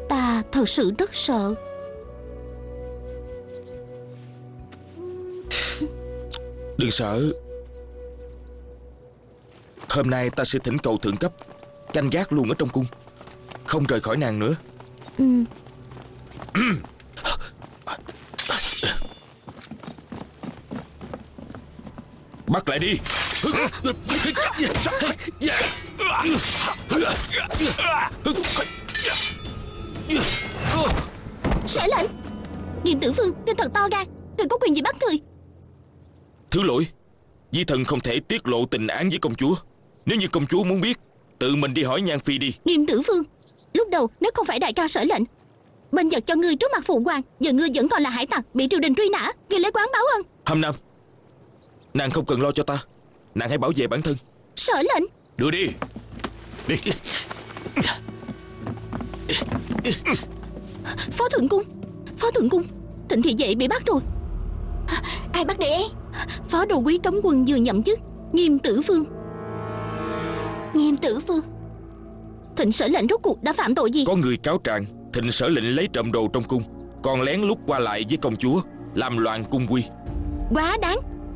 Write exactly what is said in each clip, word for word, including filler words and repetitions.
Ta thật sự rất sợ. Đừng sợ. Hôm nay ta sẽ thỉnh cầu thượng cấp canh gác luôn ở trong cung, không rời khỏi nàng nữa. Ừ. Bắt lại đi. Sở lệnh, Nghiêm Tử Vương, ngươi thật to gan. Ngươi có quyền gì bắt người? Thứ lỗi, Di thần không thể tiết lộ tình án với công chúa. Nếu như công chúa muốn biết, tự mình đi hỏi Nhan Phi đi. Nghiêm Tử Vương, lúc đầu nếu không phải đại ca Sở lệnh bên giật cho ngươi trước mặt phụ hoàng, giờ ngươi vẫn còn là hải tặc bị triều đình truy nã. Ngươi lấy quán báo ân. Hâm Nam, nàng không cần lo cho ta. Nàng hãy bảo vệ bản thân. Sở lệnh. Đưa đi. Đi. Phó thượng cung, Phó thượng cung, Thịnh thị vệ bị bắt rồi. Ai bắt đệ? Phó đô quý cấm quân vừa nhậm chức, Nghiêm Tử Vương. Nghiêm Tử Vương? Thịnh Sở lệnh rốt cuộc đã phạm tội gì? Có người cáo trạng Thịnh Sở lệnh lấy trộm đồ trong cung, còn lén lút qua lại với công chúa, làm loạn cung quy. Quá đáng.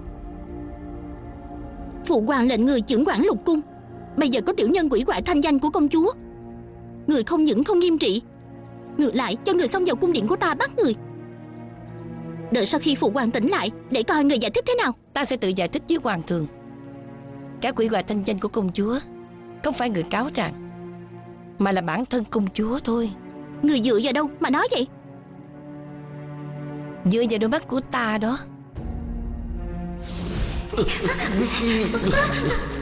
Phụ hoàng lệnh người chưởng quản lục cung, bây giờ có tiểu nhân quỷ hoại thanh danh của công chúa. Người không những không nghiêm trị, ngược lại cho người xông vào cung điện của ta bắt người. Đợi sau khi phụ hoàng tỉnh lại để coi người giải thích thế nào. Ta sẽ tự giải thích với hoàng thượng. Cả quỷ hoại thanh danh của công chúa không phải người cáo trạng, mà là bản thân công chúa thôi. Người dựa vào đâu mà nói vậy? Dựa vào đôi mắt của ta đó.